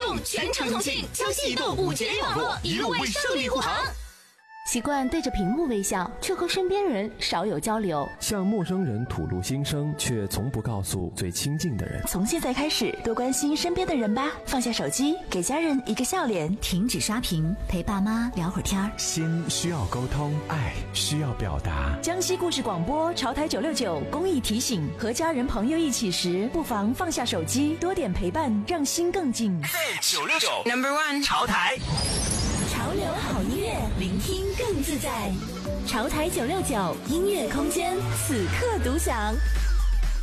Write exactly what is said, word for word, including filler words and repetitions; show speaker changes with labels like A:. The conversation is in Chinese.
A: 动，全程通信，江西移动五 G 网络，一路为胜利护航。
B: 习惯对着屏幕微笑，却和身边人少有交流；
C: 向陌生人吐露心声，却从不告诉最亲近的人。
D: 从现在开始，多关心身边的人吧，放下手机，给家人一个笑脸，停止刷屏，陪爸妈聊会儿天儿。
E: 心需要沟通，爱需要表达。
D: 江西故事广播潮台九六九公益提醒：和家人朋友一起时，不妨放下手机，多点陪伴，让心更近。
E: 九六九
A: Number One
E: 潮台。
D: 潮流好音乐，聆听更自在。潮台九六九音乐空间，此刻独享。